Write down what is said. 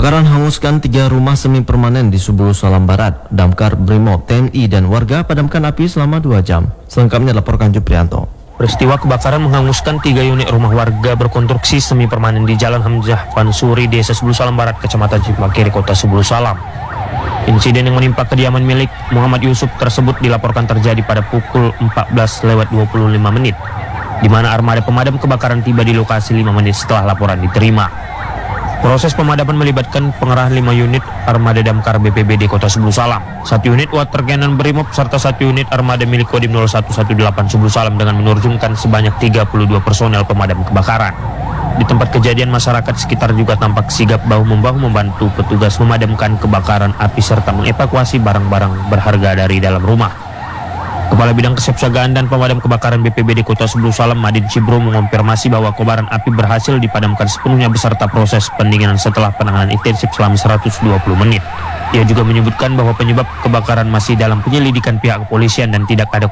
Kebakaran hanguskan 3 rumah semi permanen di Subulu Salam Barat. Damkar, Brimob, TNI, dan warga padamkan api selama 2 jam. Selengkapnya laporkan Juprianto. Peristiwa kebakaran menghanguskan 3 unit rumah warga berkonstruksi semi permanen di Jalan Hamzah Pansuri, Desa Subulu Salam Barat, Kecamatan Cipakiri, Kota Subulu Salam. Insiden yang menimpa kediaman milik Muhammad Yusuf tersebut dilaporkan terjadi pada pukul 14:25, di mana armada pemadam kebakaran tiba di lokasi 5 menit setelah laporan diterima. Proses pemadaman melibatkan pengerahan 5 unit armada damkar BPBD Kota Subulu Salam, 1 unit water cannon Brimob, serta 1 unit armada milik Kodim 0118 Subulu Salam dengan menerjunkan sebanyak 32 personel pemadam kebakaran. Di tempat kejadian, masyarakat sekitar juga tampak sigap bahu-membahu membantu petugas memadamkan kebakaran api serta mengevakuasi barang-barang berharga dari dalam rumah. Kepala Bidang Kesiapsiagaan dan Pemadam Kebakaran BPBD Kota Subulu Salam, Madin Cibro, mengonfirmasi bahwa kobaran api berhasil dipadamkan sepenuhnya beserta proses pendinginan setelah penanganan intensif selama 120 menit. Ia juga menyebutkan bahwa penyebab kebakaran masih dalam penyelidikan pihak kepolisian dan tidak ada